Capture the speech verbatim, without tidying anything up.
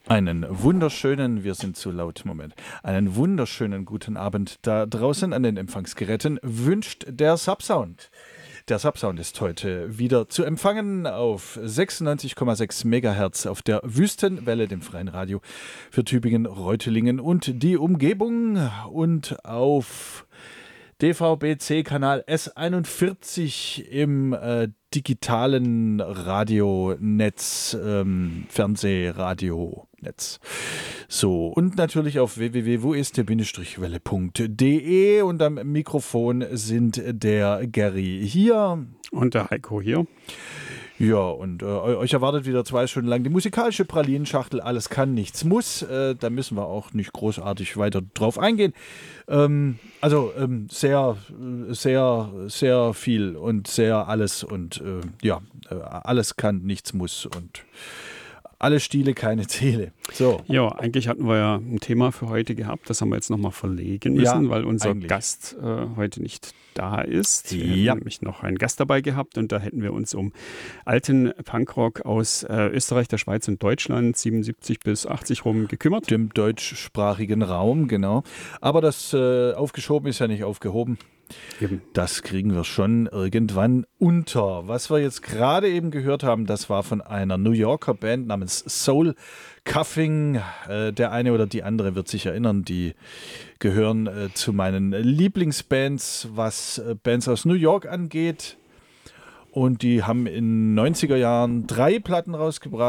Einen wunderschönen, wir sind zu laut, Moment, einen wunderschönen guten Abend da draußen an den Empfangsgeräten wünscht der Subsound. Der Subsound ist heute wieder zu empfangen auf sechsundneunzig Komma sechs Megahertz auf der Wüstenwelle, dem freien Radio für Tübingen, Reutlingen und die Umgebung und auf D V B C-Kanal S einundvierzig im äh, digitalen Radionetz, ähm, Fernsehradionetz. So, und natürlich auf w w w punkt wo ist der Welle punkt de und am Mikrofon sind der Gary hier. Und der Heiko hier. Ja, und äh, euch erwartet wieder zwei Stunden lang die musikalische Pralinenschachtel. Alles kann, nichts muss. Äh, da müssen wir auch nicht großartig weiter drauf eingehen. Ähm, also ähm, sehr, sehr, sehr viel und sehr alles und äh, ja, äh, alles kann, nichts muss und alle Stiele, keine Ziele. So. Ja, eigentlich hatten wir ja ein Thema für heute gehabt. Das haben wir jetzt nochmal verlegen müssen, Ja, weil unser eigentlich. Gast äh, heute nicht da ist. Wir Ja. hätten nämlich noch einen Gast dabei gehabt und da hätten wir uns um alten Punkrock aus äh, Österreich, der Schweiz und Deutschland, siebenundsiebzig bis achtzig rum, gekümmert. Dem deutschsprachigen Raum, genau. Aber das äh, aufgeschoben ist ja nicht aufgehoben. Eben. Das kriegen wir schon irgendwann unter. Was wir jetzt gerade eben gehört haben, das war von einer New Yorker Band namens Soul Cuffing. Äh, der eine oder die andere wird sich erinnern, die gehören äh, zu meinen Lieblingsbands, was äh, Bands aus New York angeht. Und die haben in den neunziger Jahren drei Platten rausgebracht.